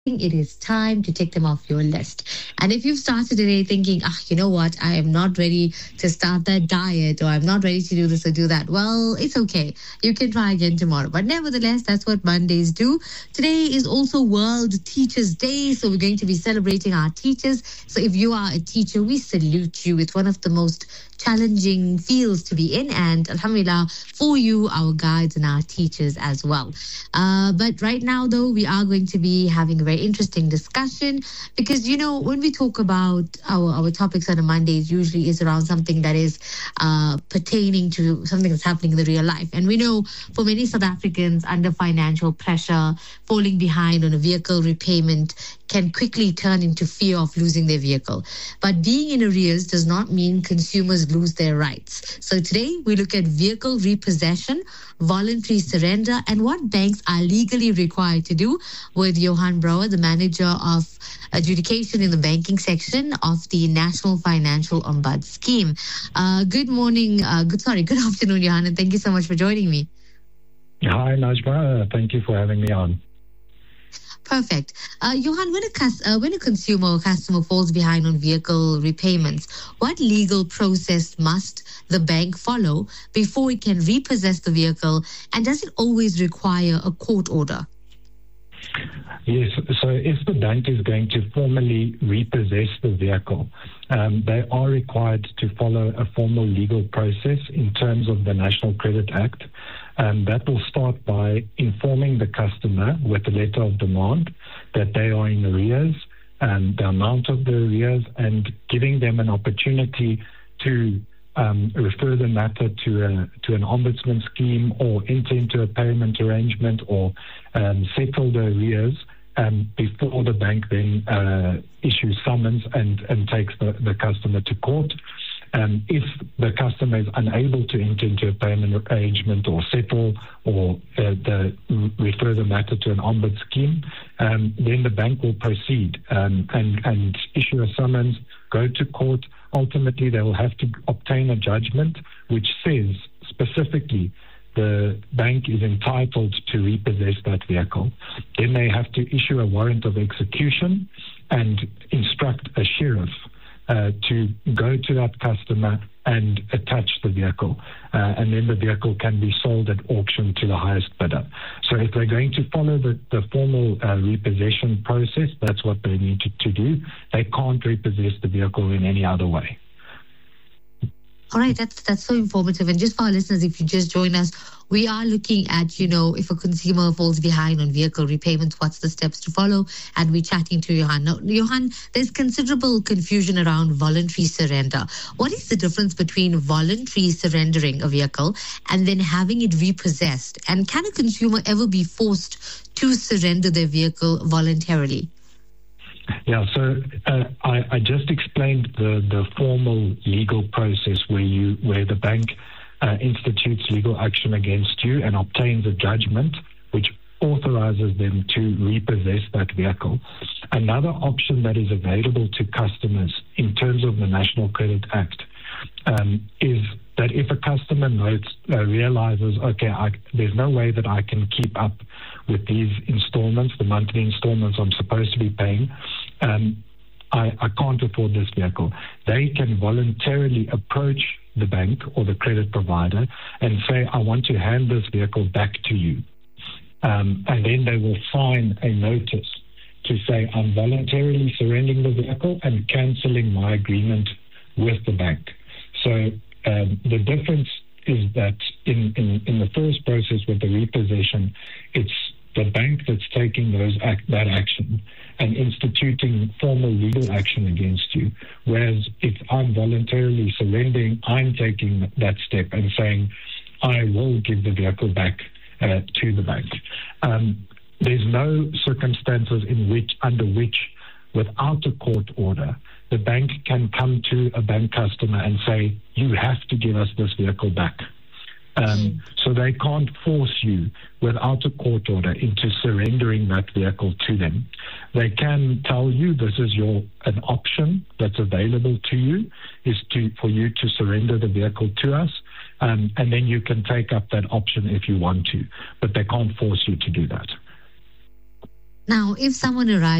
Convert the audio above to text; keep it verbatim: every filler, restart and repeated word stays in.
it is time to take them off your list. And if you've started today thinking, ah, you know what, I am not ready to start that diet, or I'm not ready to do this or do that, well, it's okay. You can try again tomorrow. But nevertheless, that's what Mondays do. Today is also World Teachers Day, so we're going to be celebrating our teachers. So if you are a teacher, we salute you. It's one of the most challenging fields to be in, and alhamdulillah for you, our guides and our teachers as well. Uh, but right now, though, we are going to be having a very interesting discussion because, you know, when we talk about our, our topics on a Monday, it usually is around something that is uh, pertaining to something that's happening in the real life. And we know for many South Africans under financial pressure, falling behind on a vehicle repayment can quickly turn into fear of losing their vehicle. But being in arrears does not mean consumers lose their rights. So today we look at vehicle repossession, voluntary surrender, and what banks are legally required to do with Johan Brouwer, the manager of adjudication in the banking section of the National Financial Ombud Scheme. Uh, good morning, uh, good sorry, good afternoon, Johan, and thank you so much for joining me. Hi, Najma. Uh, thank you for having me on. Perfect. Uh, Johan, when a, cus- uh, when a consumer or customer falls behind on vehicle repayments, what legal process must the bank follow before it can repossess the vehicle? And does it always require a court order? Yes, so if the bank is going to formally repossess the vehicle, um, they are required to follow a formal legal process in terms of the National Credit Act. Um, that will start by informing the customer with a letter of demand that they are in arrears, and the amount of the arrears, and giving them an opportunity to um, refer the matter to a, to an ombudsman scheme, or enter into a payment arrangement, or um, settle the arrears um, before the bank then uh, issues summons and, and takes the, the customer to court. Um, if the customer is unable to enter into a payment arrangement or settle, or uh, the, refer the matter to an ombudsman scheme, um, then the bank will proceed um, and, and issue a summons, go to court. Ultimately, they will have to obtain a judgment which says specifically the bank is entitled to repossess that vehicle. Then they have to issue a warrant of execution and instruct a sheriff Uh, to go to that customer and attach the vehicle, uh, and then the vehicle can be sold at auction to the highest bidder. So if they're going to follow the, the formal uh, repossession process, that's what they need to, to do. They can't repossess the vehicle in any other way. All right, that's that's so informative. And just for our listeners, if you just join us, we are looking at, you know, if a consumer falls behind on vehicle repayments, what's the steps to follow? And we're chatting to Johan. Now, Johan, there's considerable confusion around voluntary surrender. What is the difference between voluntary surrendering a vehicle and then having it repossessed? And can a consumer ever be forced to surrender their vehicle voluntarily? Yeah, so uh, I, I just explained the, the formal legal process where you where the bank uh, institutes legal action against you and obtains a judgment which authorizes them to repossess that vehicle. Another option that is available to customers in terms of the National Credit Act um, is that if a customer notes, uh, realizes, okay, I, there's no way that I can keep up with these installments, the monthly installments I'm supposed to be paying, um, I, I can't afford this vehicle. They can voluntarily approach the bank or the credit provider and say, I want to hand this vehicle back to you. Um, and then they will sign a notice to say, I'm voluntarily surrendering the vehicle and cancelling my agreement with the bank. So um, the difference is that in, in, in the first process with the repossession, it's the bank that's taking those act, that action and instituting formal legal action against you. Whereas if I'm voluntarily surrendering, I'm taking that step and saying, I will give the vehicle back uh, to the bank. Um, there's no circumstances in which, under which, without a court order, the bank can come to a bank customer and say, you have to give us this vehicle back. Um, so they can't force you without a court order into surrendering that vehicle to them. They can tell you this is your an option that's available to you, is to for you to surrender the vehicle to us, um, and then you can take up that option if you want to, but they can't force you to do that. Now, if someone arrives